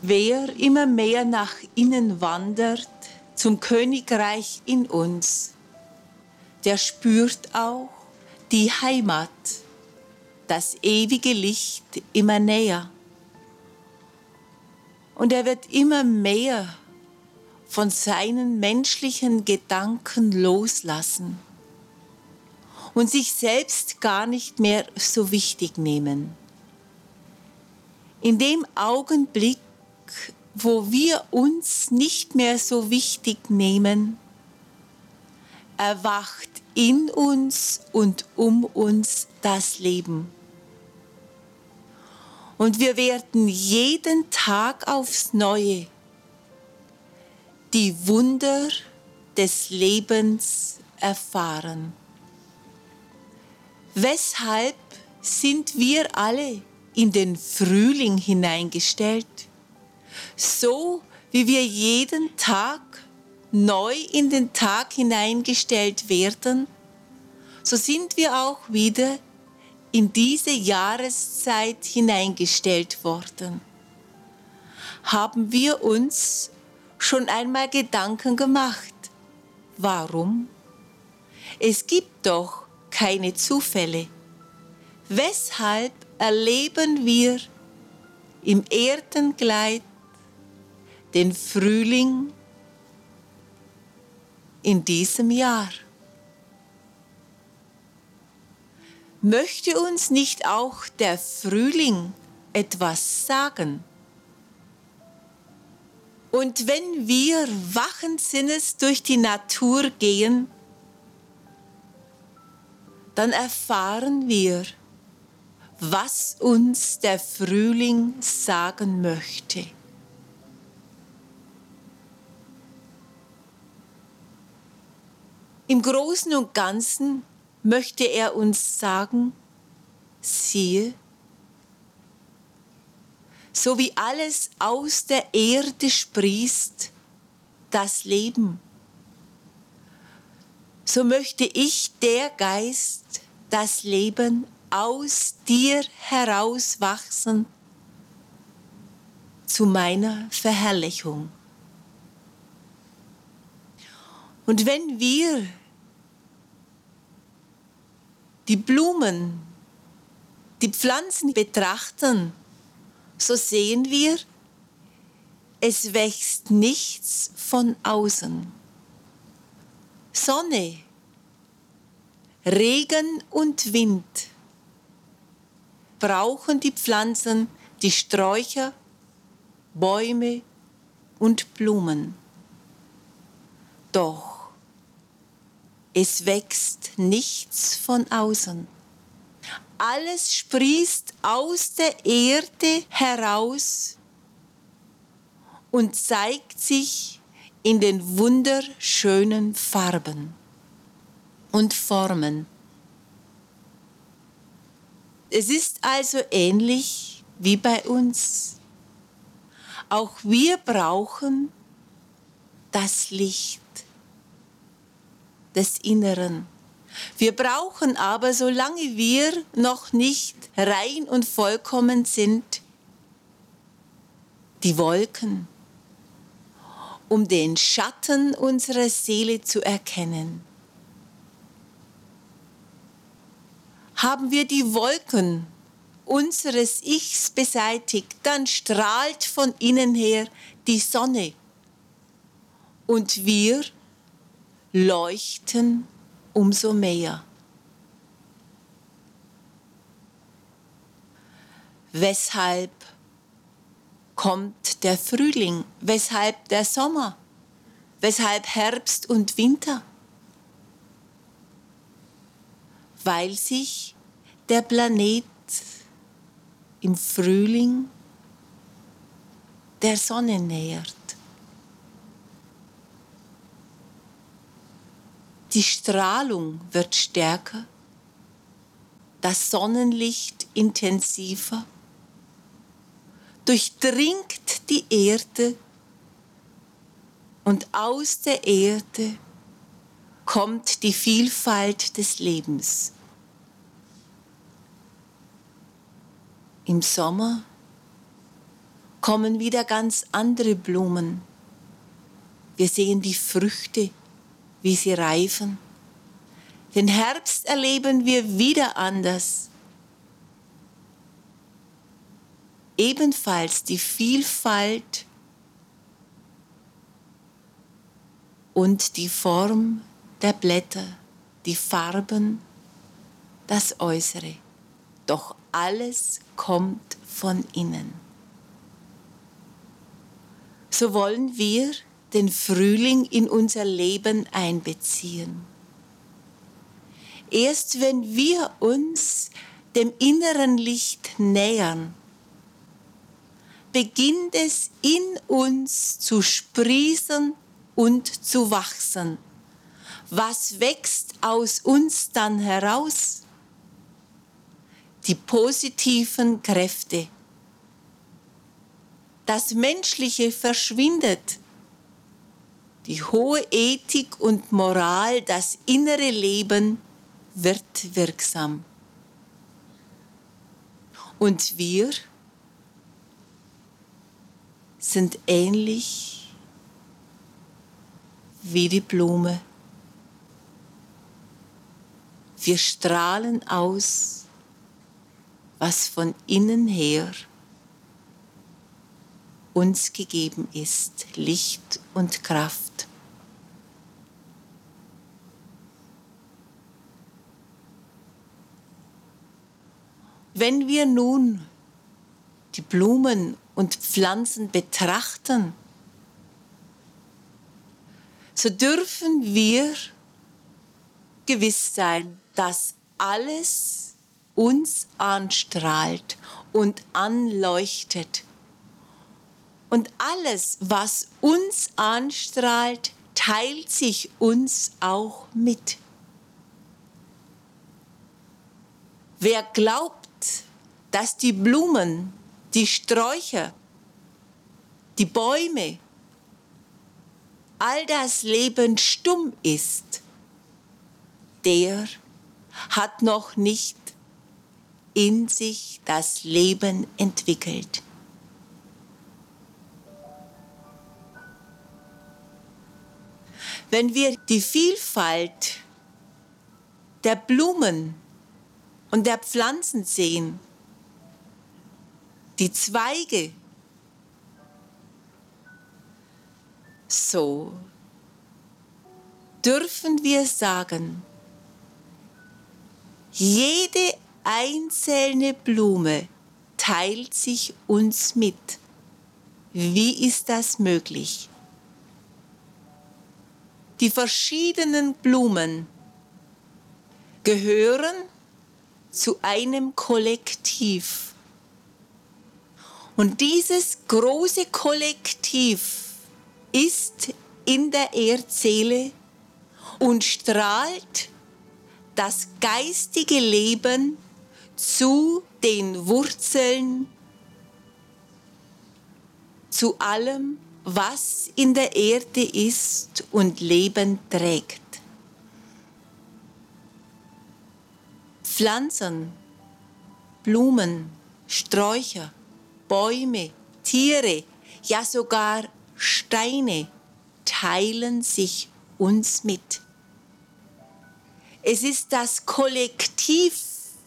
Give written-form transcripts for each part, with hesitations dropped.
Wer immer mehr nach innen wandert, zum Königreich in uns, der spürt auch die Heimat, das ewige Licht immer näher. Und er wird immer mehr von seinen menschlichen Gedanken loslassen und sich selbst gar nicht mehr so wichtig nehmen. In dem Augenblick, wo wir uns nicht mehr so wichtig nehmen, erwacht in uns und um uns das Leben. Und wir werden jeden Tag aufs Neue die Wunder des Lebens erfahren. Weshalb sind wir alle in den Frühling hineingestellt? So wie wir jeden Tag neu in den Tag hineingestellt werden, so sind wir auch wieder in diese Jahreszeit hineingestellt worden. Haben wir uns schon einmal Gedanken gemacht? Warum? Es gibt doch keine Zufälle. Weshalb erleben wir im Erdenkleid den Frühling in diesem Jahr? Möchte uns nicht auch der Frühling etwas sagen? Und wenn wir wachen Sinnes durch die Natur gehen, dann erfahren wir, was uns der Frühling sagen möchte. Im Großen und Ganzen möchte er uns sagen, siehe, so wie alles aus der Erde sprießt, das Leben, so möchte ich, der Geist, das Leben aus dir herauswachsen zu meiner Verherrlichung. Und wenn wir die Blumen, die Pflanzen betrachten, so sehen wir, es wächst nichts von außen. Sonne, Regen und Wind brauchen die Pflanzen, die Sträucher, Bäume und Blumen. Doch es wächst nichts von außen. Alles sprießt aus der Erde heraus und zeigt sich in den wunderschönen Farben und Formen. Es ist also ähnlich wie bei uns. Auch wir brauchen das Licht des Inneren. Wir brauchen aber, solange wir noch nicht rein und vollkommen sind, die Wolken, um den Schatten unserer Seele zu erkennen. Haben wir die Wolken unseres Ichs beseitigt, dann strahlt von innen her die Sonne und wir leuchten umso mehr. Weshalb kommt der Frühling? Weshalb der Sommer? Weshalb Herbst und Winter? Weil sich der Planet im Frühling der Sonne nähert. Die Strahlung wird stärker, das Sonnenlicht intensiver, durchdringt die Erde und aus der Erde kommt die Vielfalt des Lebens. Im Sommer kommen wieder ganz andere Blumen. Wir sehen die Früchte, wie sie reifen. Den Herbst erleben wir wieder anders. Ebenfalls die Vielfalt und die Form der Blätter, die Farben, das Äußere. Doch alles kommt von innen. So wollen wir den Frühling in unser Leben einbeziehen. Erst wenn wir uns dem inneren Licht nähern, beginnt es in uns zu sprießen und zu wachsen. Was wächst aus uns dann heraus? Die positiven Kräfte. Das Menschliche verschwindet. Die hohe Ethik und Moral, das innere Leben wird wirksam. Und wir sind ähnlich wie die Blume. Wir strahlen aus, was von innen her uns gegeben ist, Licht und Kraft. Wenn wir nun die Blumen und Pflanzen betrachten, so dürfen wir gewiss sein, dass alles uns anstrahlt und anleuchtet. Und alles, was uns anstrahlt, teilt sich uns auch mit. Wer glaubt, dass die Blumen, die Sträucher, die Bäume, all das Leben stumm ist, der hat noch nicht in sich das Leben entwickelt. Wenn wir die Vielfalt der Blumen und der Pflanzen sehen, die Zweige, so dürfen wir sagen, jede einzelne Blume teilt sich uns mit. Wie ist das möglich? Die verschiedenen Blumen gehören zu einem Kollektiv. Und dieses große Kollektiv ist in der Erdseele und strahlt das geistige Leben zu den Wurzeln, zu allem, was in der Erde ist und Leben trägt. Pflanzen, Blumen, Sträucher, Bäume, Tiere, ja sogar Steine teilen sich uns mit. Es ist das Kollektiv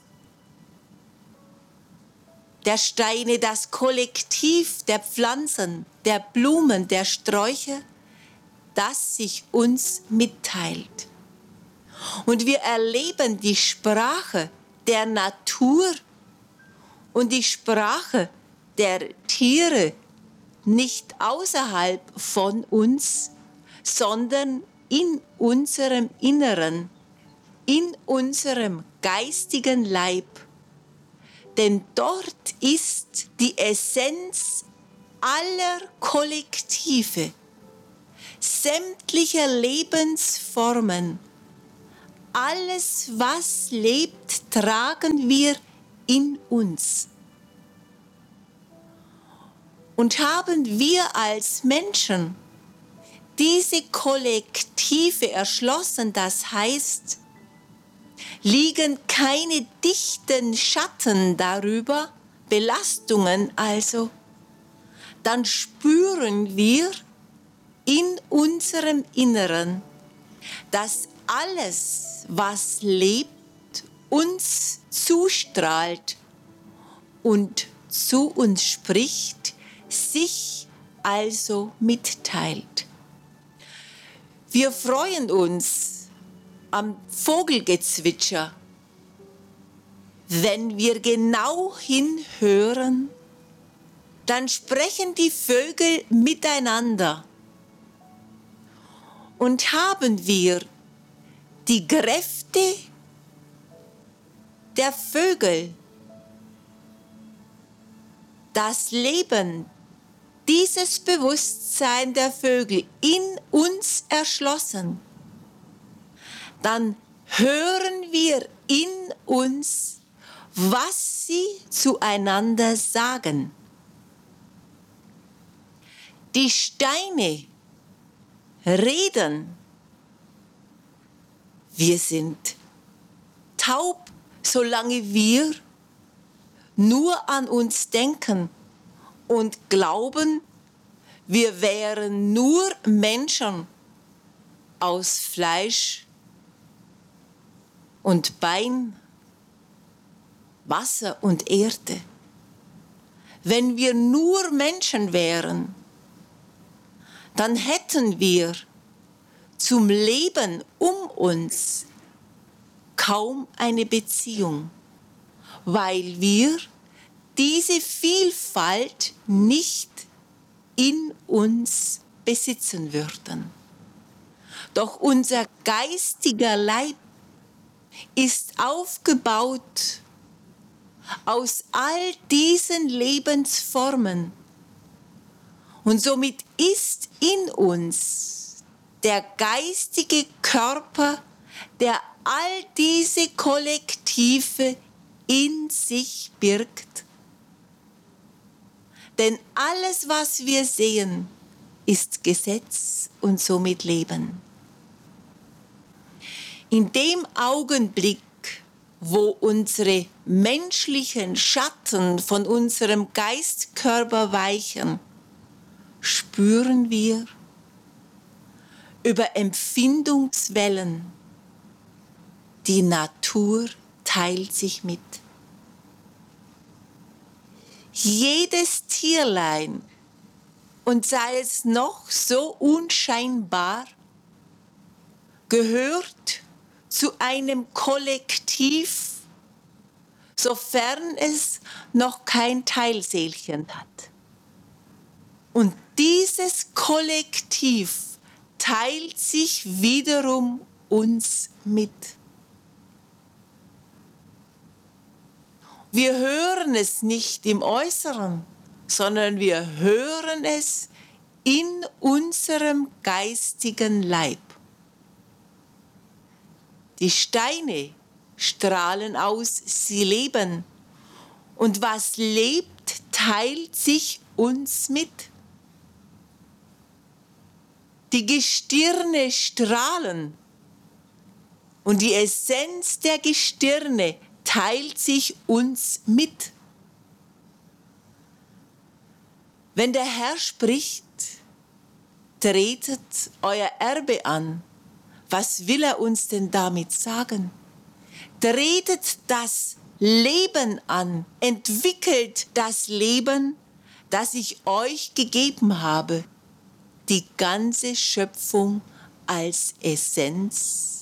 der Steine, das Kollektiv der Pflanzen, der Blumen, der Sträucher, das sich uns mitteilt. Und wir erleben die Sprache der Natur und die Sprache der Tiere nicht außerhalb von uns, sondern in unserem Inneren, in unserem geistigen Leib. Denn dort ist die Essenz aller Kollektive, sämtlicher Lebensformen. Alles, was lebt, tragen wir in uns. Und haben wir als Menschen diese Kollektive erschlossen, das heißt, liegen keine dichten Schatten darüber, Belastungen also, dann spüren wir in unserem Inneren, dass alles, was lebt, uns zustrahlt und zu uns spricht, sich also mitteilt. Wir freuen uns am Vogelgezwitscher. Wenn wir genau hinhören, dann sprechen die Vögel miteinander. Und haben wir die Kräfte der Vögel, das Leben, dieses Bewusstsein der Vögel in uns erschlossen, dann hören wir in uns, was sie zueinander sagen. Die Steine reden. Wir sind taub, solange wir nur an uns denken und glauben, wir wären nur Menschen aus Fleisch und Bein, Wasser und Erde. Wenn wir nur Menschen wären, dann hätten wir zum Leben um uns kaum eine Beziehung, weil wir diese Vielfalt nicht in uns besitzen würden. Doch unser geistiger Leib ist aufgebaut aus all diesen Lebensformen. Und somit ist in uns der geistige Körper, der all diese Kollektive in sich birgt. Denn alles, was wir sehen, ist Gesetz und somit Leben. In dem Augenblick, wo unsere menschlichen Schatten von unserem Geistkörper weichen, spüren wir über Empfindungswellen, die Natur teilt sich mit. Jedes Tierlein, und sei es noch so unscheinbar, gehört zu einem Kollektiv, sofern es noch kein Teilseelchen hat. Und dieses Kollektiv teilt sich wiederum uns mit. Wir hören es nicht im Äußeren, sondern wir hören es in unserem geistigen Leib. Die Steine strahlen aus, sie leben. Und was lebt, teilt sich uns mit. Die Gestirne strahlen und die Essenz der Gestirne teilt sich uns mit. Wenn der Herr spricht, tretet euer Erbe an. Was will er uns denn damit sagen? Tretet das Leben an, entwickelt das Leben, das ich euch gegeben habe, die ganze Schöpfung als Essenz.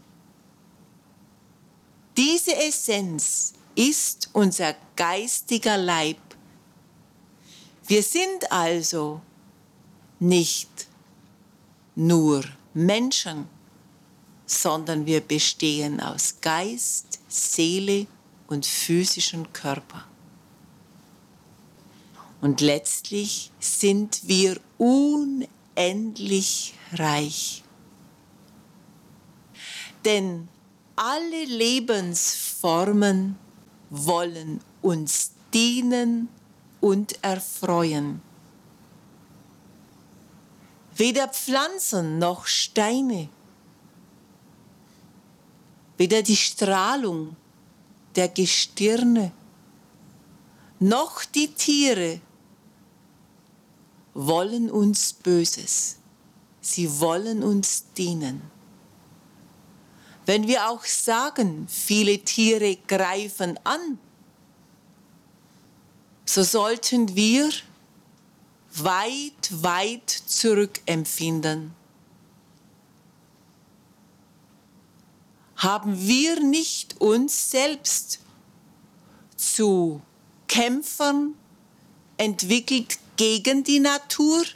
Diese Essenz ist unser geistiger Leib. Wir sind also nicht nur Menschen, sondern wir bestehen aus Geist, Seele und physischen Körper. Und letztlich sind wir unendlich reich. Denn alle Lebensformen wollen uns dienen und erfreuen. Weder Pflanzen noch Steine, weder die Strahlung der Gestirne noch die Tiere wollen uns Böses. Sie wollen uns dienen. Wenn wir auch sagen, viele Tiere greifen an, so sollten wir weit, weit zurückempfinden. Haben wir nicht uns selbst zu Kämpfern entwickelt gegen die Natur?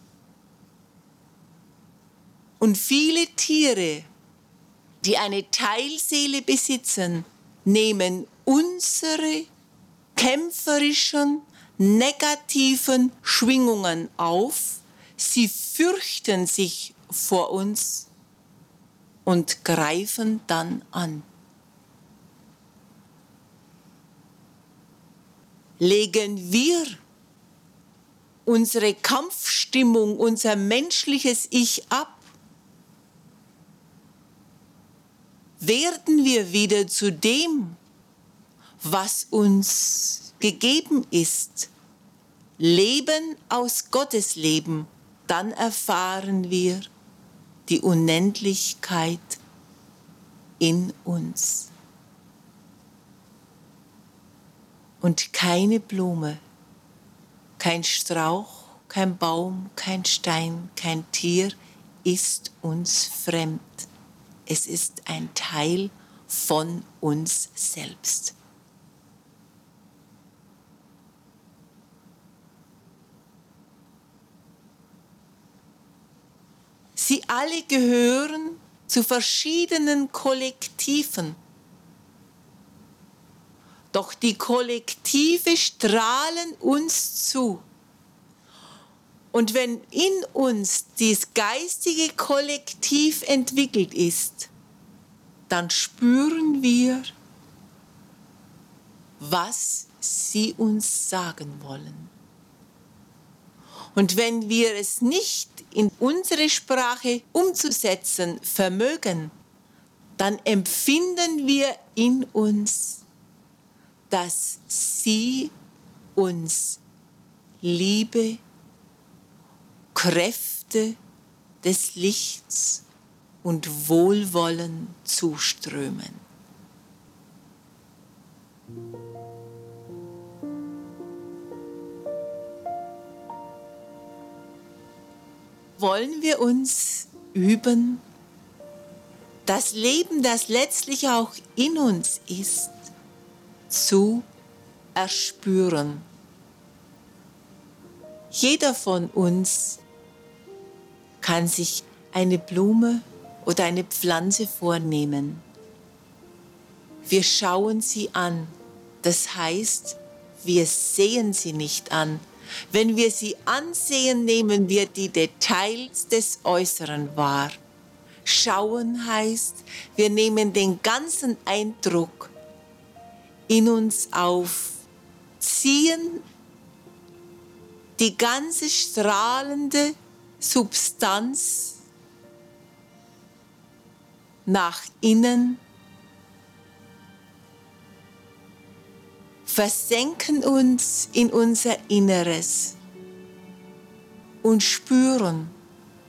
Und viele Tiere, die eine Teilseele besitzen, nehmen unsere kämpferischen, negativen Schwingungen auf. Sie fürchten sich vor uns und greifen dann an. Legen wir unsere Kampfstimmung, unser menschliches Ich ab, werden wir wieder zu dem, was uns gegeben ist, Leben aus Gottes Leben, dann erfahren wir die Unendlichkeit in uns. Und keine Blume, kein Strauch, kein Baum, kein Stein, kein Tier ist uns fremd. Es ist ein Teil von uns selbst. Sie alle gehören zu verschiedenen Kollektiven. Doch die Kollektive strahlen uns zu. Und wenn in uns dieses geistige Kollektiv entwickelt ist, dann spüren wir, was sie uns sagen wollen. Und wenn wir es nicht in unsere Sprache umzusetzen vermögen, dann empfinden wir in uns, dass sie uns Liebe, Kräfte des Lichts und Wohlwollen zuströmen. Wollen wir uns üben, das Leben, das letztlich auch in uns ist, zu erspüren. Jeder von uns kann sich eine Blume oder eine Pflanze vornehmen. Wir schauen sie an, das heißt, wir sehen sie nicht an. Wenn wir sie ansehen, nehmen wir die Details des Äußeren wahr. Schauen heißt, wir nehmen den ganzen Eindruck in uns auf, ziehen die ganze strahlende Substanz nach innen, versenken uns in unser Inneres und spüren,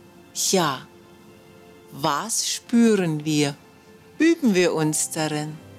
ja, was spüren wir? Üben wir uns darin.